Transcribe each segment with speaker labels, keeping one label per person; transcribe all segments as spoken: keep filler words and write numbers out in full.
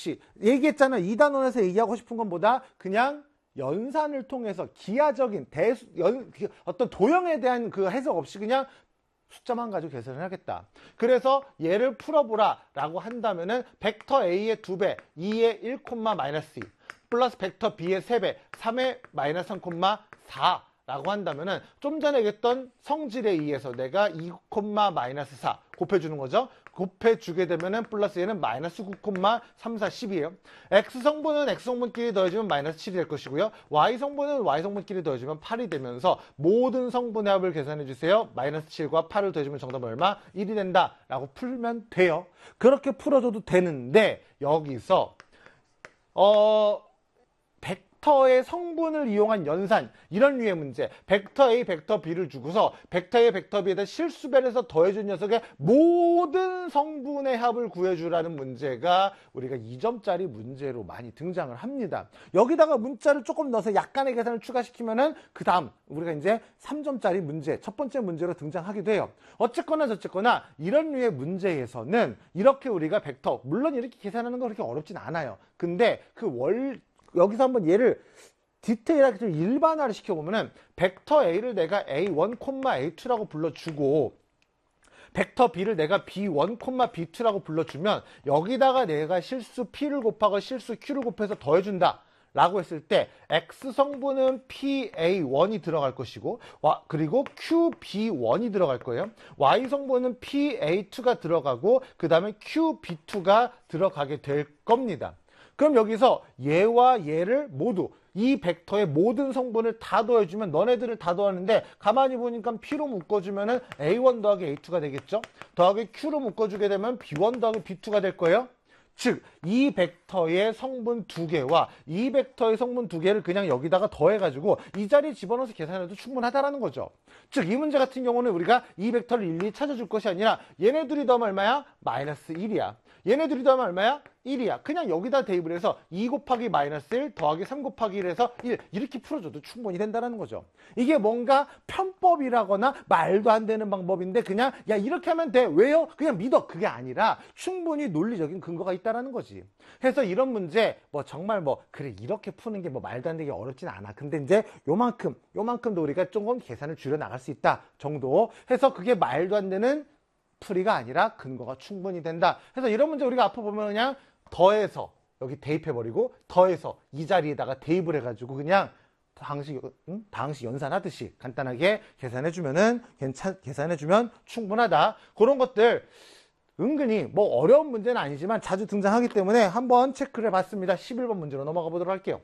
Speaker 1: 없이 얘기했잖아. 이 단원에서 얘기하고 싶은 건 뭐다? 그냥 연산을 통해서 기하적인 대수, 연, 어떤 도형에 대한 그 해석 없이 그냥 숫자만 가지고 계산을 하겠다. 그래서 얘를 풀어보라 라고 한다면은 벡터 A의 두 배, 이의 일, 마이너스 이 플러스 벡터 B의 세 배, 삼의 마이너스 삼, 사 라고 한다면은 좀 전에 얘기했던 성질에 의해서 내가 이, 마이너스 사 곱해주는 거죠. 곱해주게 되면은 플러스 얘는 마이너스 구, 삼, 사, 십이에요. X성분은 X성분끼리 더해주면 마이너스 칠이 될 것이고요. Y성분은 Y성분끼리 더해주면 팔이 되면서 모든 성분의 합을 계산해주세요. 마이너스 칠과 팔을 더해주면 정답은 얼마? 일이 된다 라고 풀면 돼요. 그렇게 풀어줘도 되는데 여기서 어... 벡터의 성분을 이용한 연산 이런 류의 문제 벡터 A, 벡터 B를 주고서 벡터 A, 벡터 B에다 실수배를 해서 더해준 녀석의 모든 성분의 합을 구해주라는 문제가 우리가 이 점짜리 문제로 많이 등장을 합니다. 여기다가 문자를 조금 넣어서 약간의 계산을 추가시키면은 그 다음 우리가 이제 삼 점짜리 문제 첫 번째 문제로 등장하기도 해요. 어쨌거나 저쨌거나 이런 류의 문제에서는 이렇게 우리가 벡터 물론 이렇게 계산하는 거 그렇게 어렵진 않아요. 근데 그월 여기서 한번 얘를 디테일하게 좀 일반화를 시켜보면은 벡터 A를 내가 에이 원, 에이 투라고 불러주고 벡터 B를 내가 비 원, 비 투라고 불러주면 여기다가 내가 실수 P를 곱하고 실수 Q를 곱해서 더해준다 라고 했을 때 X성분은 피 에이 원이 들어갈 것이고 그리고 큐 비 원이 들어갈 거예요. Y성분은 피 에이 투가 들어가고 그 다음에 큐 비 투가 들어가게 될 겁니다. 그럼 여기서 얘와 얘를 모두 이 벡터의 모든 성분을 다 더해주면 너네들을 다 더하는데 가만히 보니까 P로 묶어주면 에이 원 더하기 에이 투가 되겠죠. 더하기 Q로 묶어주게 되면 비 원 더하기 비 투가 될 거예요. 즉 이 벡터의 성분 두 개와 이 벡터의 성분 두 개를 그냥 여기다가 더해가지고 이 자리에 집어넣어서 계산해도 충분하다라는 거죠. 즉 이 문제 같은 경우는 우리가 이 벡터를 일일이 찾아줄 것이 아니라 얘네 둘이 더하면 얼마야? 마이너스 일이야. 얘네 둘이 더하면 얼마야? 일이야. 그냥 여기다 대입을 해서 이 곱하기 마이너스 일 더하기 삼 곱하기 일 해서 일 이렇게 풀어줘도 충분히 된다는 거죠. 이게 뭔가 편법이라거나 말도 안 되는 방법인데 그냥 야 이렇게 하면 돼. 왜요? 그냥 믿어. 그게 아니라 충분히 논리적인 근거가 있다는 거지. 그래서 이런 문제 뭐 정말 뭐 그래 이렇게 푸는 게 뭐 말도 안 되게 어렵진 않아. 근데 이제 요만큼 요만큼도 우리가 조금 계산을 줄여 나갈 수 있다 정도 해서 그게 말도 안 되는 풀이가 아니라 근거가 충분히 된다. 그래서 이런 문제 우리가 앞에 보면 그냥 더해서 여기 대입해버리고 더해서 이 자리에다가 대입을 해가지고 그냥 다항식, 응? 다항식 연산하듯이 간단하게 계산해주면은 괜찮, 계산해주면 충분하다. 그런 것들 은근히 뭐 어려운 문제는 아니지만 자주 등장하기 때문에 한번 체크를 해봤습니다. 십일 번 문제로 넘어가 보도록 할게요.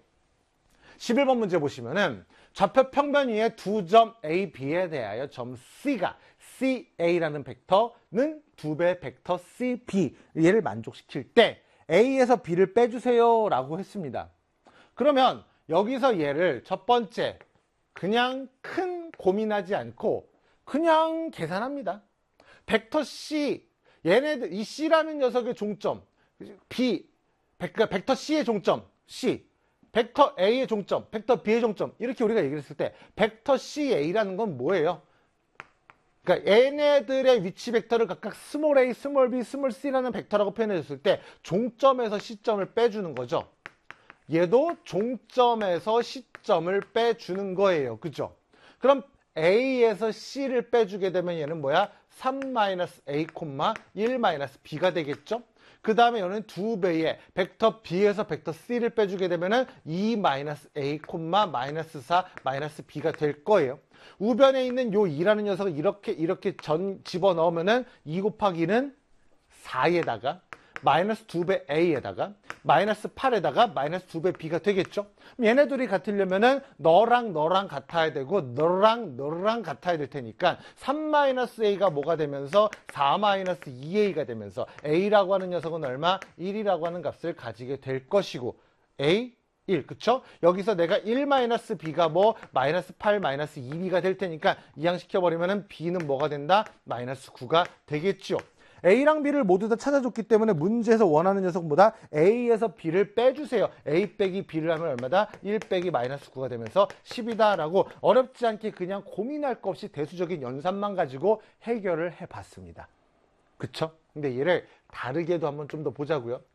Speaker 1: 십일 번 문제 보시면은 좌표 평면 위에 두 점 A, B에 대하여 점 C가 씨 에이라는 벡터는 두 배 벡터 씨 비 얘를 만족시킬 때 A에서 B를 빼주세요 라고 했습니다. 그러면 여기서 얘를 첫 번째 그냥 큰 고민하지 않고 그냥 계산합니다. 벡터 C 얘네들 이 C라는 녀석의 종점 B 그러니까 벡터 C의 종점 C 벡터 A의 종점 벡터 B의 종점 이렇게 우리가 얘기를 했을 때 벡터 씨 에이라는 건 뭐예요? 그러니까 얘네들의 위치 벡터를 각각 스몰 a, 스몰 b, 스몰 c라는 벡터라고 표현해줬을 때 종점에서 시점을 빼주는 거죠. 얘도 종점에서 시점을 빼주는 거예요. 그죠? 그럼 A에서 C를 빼주게 되면 얘는 뭐야? 삼 마이너스 A, 일 마이너스 B가 되겠죠? 그 다음에 얘는 두 배의 벡터 B에서 벡터 C를 빼주게 되면은 이 마이너스 A, 마이너스 사, 마이너스 B가 될 거예요. 우변에 있는 요 이라는 녀석을 이렇게 이렇게 전 집어넣으면은 이 곱하기 이는 사에다가 마이너스 두 배 A에다가 마이너스 팔에다가 마이너스 두 배 B가 되겠죠? 얘네들이 같으려면은 너랑 너랑 같아야 되고 너랑 너랑 같아야 될 테니까 삼 마이너스 A가 뭐가 되면서 사 마이너스 이 에이가 되면서 A라고 하는 녀석은 얼마? 일이라고 하는 값을 가지게 될 것이고 A 일, 그쵸? 여기서 내가 일 마이너스 B가 뭐 마이너스 팔 마이너스 이 비가 될 테니까 이항시켜버리면은 B는 뭐가 된다? 마이너스 구가 되겠죠. A랑 B를 모두 다 찾아줬기 때문에 문제에서 원하는 녀석보다 A에서 B를 빼주세요. A 빼기 B를 하면 얼마다? 일 빼기 마이너스 구가 되면서 십이다 라고 어렵지 않게 그냥 고민할 것 없이 대수적인 연산만 가지고 해결을 해봤습니다. 그쵸? 근데 얘를 다르게도 한번 좀 더 보자고요.